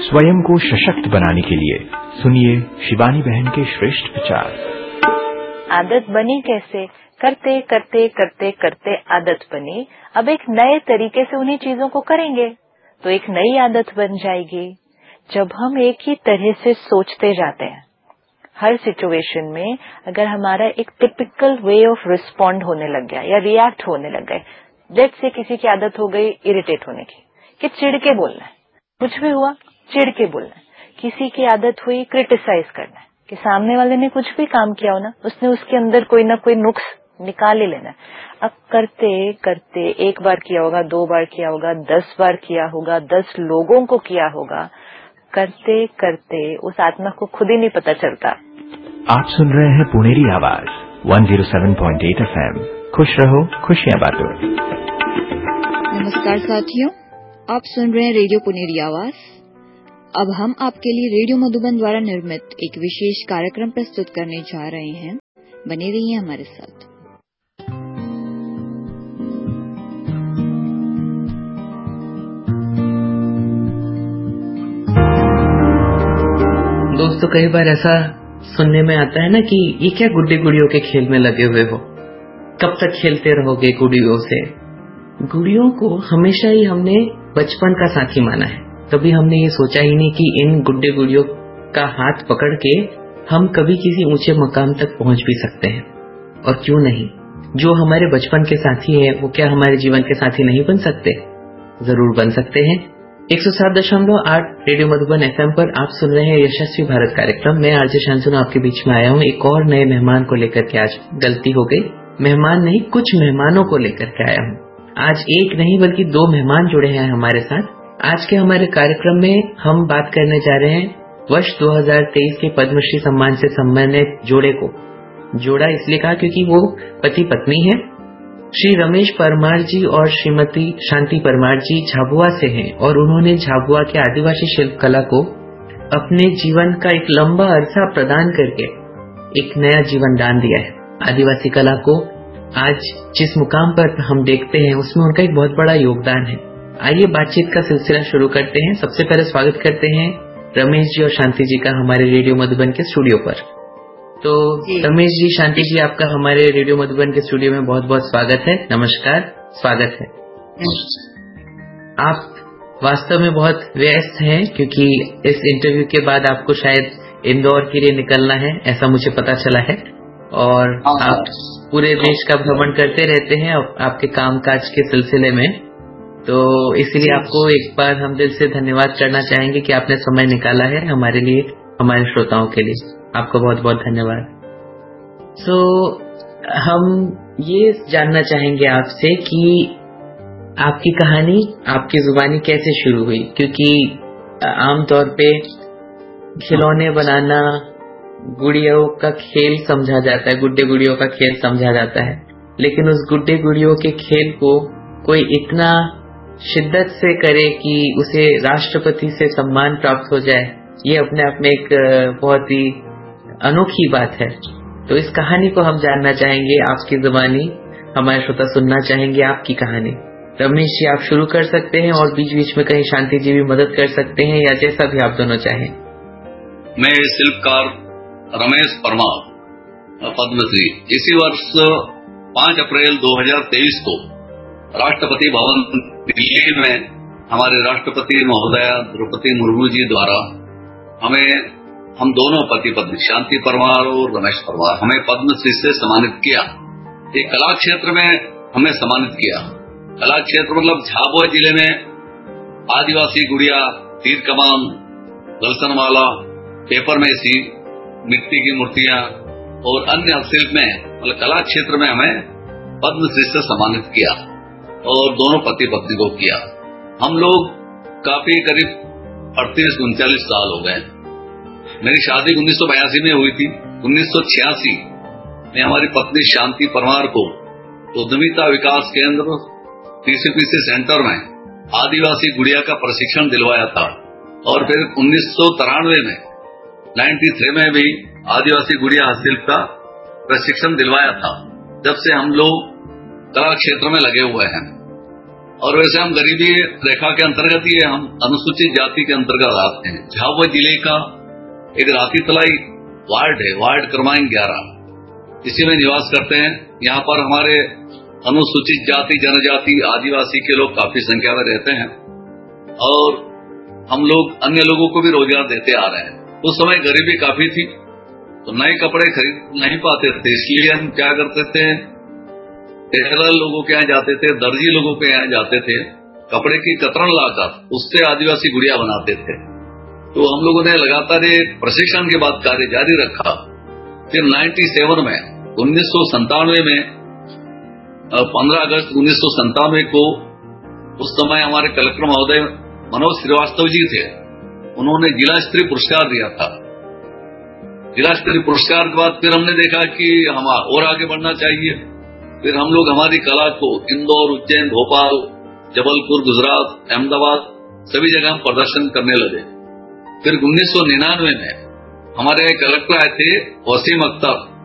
स्वयं को सशक्त बनाने के लिए सुनिए शिवानी बहन के श्रेष्ठ विचार। आदत बनी कैसे? करते करते करते करते आदत बनी। अब एक नए तरीके से उन्हीं चीजों को करेंगे तो एक नई आदत बन जाएगी। जब हम एक ही तरह से सोचते जाते हैं हर सिचुएशन में, अगर हमारा एक टिपिकल वे ऑफ रिस्पॉन्ड होने लग गया या रिएक्ट होने लग गए, लेट्स से किसी की आदत हो गई इरिटेट होने की, कि चिढ़ के बोलना है, कुछ भी हुआ चिढ़ के बोलना है। किसी की आदत हुई क्रिटिसाइज करना है, कि सामने वाले ने कुछ भी काम किया हो ना, उसने उसके अंदर कोई ना कोई नुक्स निकाल ही लेना है। अब करते करते एक बार किया होगा, 2 बार किया होगा, 10 बार किया होगा, 10 लोगों को किया होगा, करते करते उस आत्मा को खुद ही नहीं पता चलता। आप सुन रहे हैं पुनेरी आवाज 107.8 FM। खुश रहो, खुशियां बांटो। नमस्कार साथियों, आप सुन रहे हैं रेडियो पुनेरी आवाज। अब हम आपके लिए रेडियो मधुबन द्वारा निर्मित एक विशेष कार्यक्रम प्रस्तुत करने जा रहे हैं। बने रहिए हमारे साथ। दोस्तों, कई बार ऐसा सुनने में आता है ना कि ये क्या गुड्डे गुड़ियों के खेल में लगे हुए हो, कब तक खेलते रहोगे गुड़ियों से। गुड़ियों को हमेशा ही हमने बचपन का साथी माना है, कभी हमने ये सोचा ही नहीं कि इन गुड्डे गुड़ियों का हाथ पकड़ के हम कभी किसी ऊंचे मकाम तक पहुंच भी सकते हैं। और क्यों नहीं, जो हमारे बचपन के साथी है वो क्या हमारे जीवन के साथी नहीं बन सकते? जरूर बन सकते हैं। 107.8 रेडियो मधुबन FM पर आप सुन रहे हैं यशस्वी भारत कार्यक्रम। मैं आरजे शांतनु आपके बीच में आया हूँ एक और नए मेहमान को लेकर के। आज गलती हो गई, मेहमान नहीं कुछ मेहमानों को लेकर के आया हूँ। आज एक नहीं बल्कि 2 मेहमान जुड़े हैं हमारे साथ। आज के हमारे कार्यक्रम में हम बात करने जा रहे हैं वर्ष 2023 के पद्मश्री सम्मान से सम्मानित जोड़े को। जोड़ा इसलिए कहा क्योंकि वो पति पत्नी है। श्री रमेश परमार जी और श्रीमती शांति परमार जी झाबुआ से हैं और उन्होंने झाबुआ के आदिवासी शिल्प कला को अपने जीवन का एक लंबा अरसा प्रदान करके एक नया जीवन दान दिया है। आदिवासी कला को आज जिस मुकाम पर हम देखते हैं उसमें उनका एक बहुत बड़ा योगदान है। आइए बातचीत का सिलसिला शुरू करते हैं। सबसे पहले स्वागत करते हैं रमेश जी और शांति जी का हमारे रेडियो मधुबन के स्टूडियो पर। तो रमेश जी, शांति जी, आपका हमारे रेडियो मधुबन के स्टूडियो में बहुत बहुत स्वागत है। नमस्कार, स्वागत है। आप वास्तव में बहुत व्यस्त हैं क्योंकि इस इंटरव्यू के बाद आपको शायद इंदौर के लिए निकलना है, ऐसा मुझे पता चला है। और आप पूरे देश का भ्रमण करते रहते हैं आपके कामकाज के सिलसिले में, तो इसीलिए आपको एक बार हम दिल से धन्यवाद करना चाहेंगे कि आपने समय निकाला है हमारे लिए, हमारे श्रोताओं के लिए। आपको बहुत बहुत धन्यवाद। हम ये जानना चाहेंगे आपसे कि आपकी कहानी आपकी जुबानी कैसे शुरू हुई, क्योंकि आमतौर पे खिलौने बनाना गुड़ियों का खेल समझा जाता है, गुड्डे गुड़ियों का खेल समझा जाता है, लेकिन उस गुड्डे गुड़ियों के खेल को कोई इतना शिद्दत से करे कि उसे राष्ट्रपति से सम्मान प्राप्त हो जाए, ये अपने आप में एक बहुत ही अनोखी बात है। तो इस कहानी को हम जानना चाहेंगे, आपकी जुबानी हमारे श्रोता सुनना चाहेंगे आपकी कहानी। रमेश जी, आप शुरू कर सकते हैं और बीच बीच में कहीं शांति जी भी मदद कर सकते हैं, या जैसा भी आप दोनों चाहें। मैं शिल्पकार रमेश परमार, पद्मश्री, इसी वर्ष 5 अप्रैल 2023 को राष्ट्रपति भवन दिल्ली में हमारे राष्ट्रपति महोदया द्रौपदी मुर्मू जी द्वारा हम दोनों पति पत्नी शांति परमार और रमेश परमार हमें पद्मश्री से सम्मानित किया। एक कला क्षेत्र में हमें सम्मानित किया। कला क्षेत्र मतलब झाबुआ जिले में आदिवासी गुड़िया, तीर कमान, गलसनवाला, पेपर मैसी, मिट्टी की मूर्तियां और अन्य हस्तशिल्प में मतलब कला क्षेत्र में हमें पद्मश्री से सम्मानित किया और दोनों पति पत्नी को किया। हम लोग काफी करीब 38-39 साल हो गए। मेरी शादी 1982 में हुई थी। 1986 में हमारी पत्नी शांति परमार को उद्यमिता विकास केंद्र TCPC सेंटर में आदिवासी गुड़िया का प्रशिक्षण दिलवाया था और फिर 1993 में 93 में भी आदिवासी गुड़िया हस्तशिल्प का प्रशिक्षण दिलवाया था। जब से हम लोग कला क्षेत्र में लगे हुए हैं। और वैसे हम गरीबी रेखा के अंतर्गत ही हम अनुसूचित जाति के अंतर्गत आते हैं। झाबुआ जिले का एक राती तलाई वार्ड है, वार्ड क्रमांक 11, इसी में निवास करते हैं। यहाँ पर हमारे अनुसूचित जाति, जनजाति, आदिवासी के लोग काफी संख्या में रहते हैं और हम लोग अन्य लोगों को भी रोजगार देते आ रहे हैं। उस समय गरीबी काफी थी तो नए कपड़े खरीद नहीं पाते थे, इसलिए हम क्या करते थे, टेलर लोगों के यहाँ जाते थे, दर्जी लोगों के यहाँ जाते थे, कपड़े की कतरन लाकर उससे आदिवासी गुड़िया बनाते थे। तो हम लोगों ने लगातार ये प्रशिक्षण के बाद कार्य जारी रखा। फिर 97 में 1997 में 15 अगस्त 1997 को उस समय हमारे कलेक्टर महोदय मनोज श्रीवास्तव जी थे, उन्होंने जिला स्तरीय पुरस्कार दिया था। जिला स्तरीय पुरस्कार के बाद फिर हमने देखा कि हम और आगे बढ़ना चाहिए। फिर हम लोग हमारी कला को इंदौर, उज्जैन, भोपाल, जबलपुर, गुजरात, अहमदाबाद सभी जगह हम प्रदर्शन करने लगे। फिर 1999 में हमारे कलेक्टर आए थे वसीम अख्तर,